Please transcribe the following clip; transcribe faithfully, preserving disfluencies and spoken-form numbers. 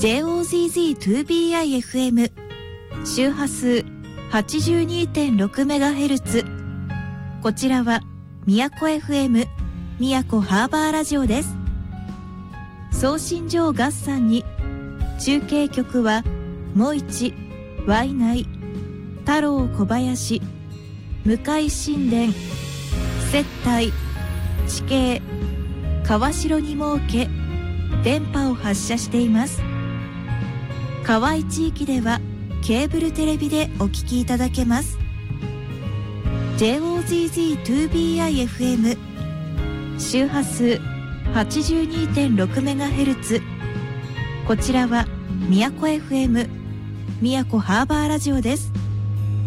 ジェイオーゼットツービーアイエフエム 周波数 はちじゅうにてんろくメガヘルツ。こちらは宮古 エフエム 宮古ハーバーラジオです。送信所を合算に中継局はもいち、ワイナイ、太郎小林、向井新田、接待、地形、川代に設け電波を発射しています。河合地域ではケーブルテレビでお聞きいただけます。 ジェイオーゼットツービーアイエフエム 周波数 はちじゅうにてんろくメガヘルツ。こちらは宮古 エフエム 宮古ハーバーラジオです。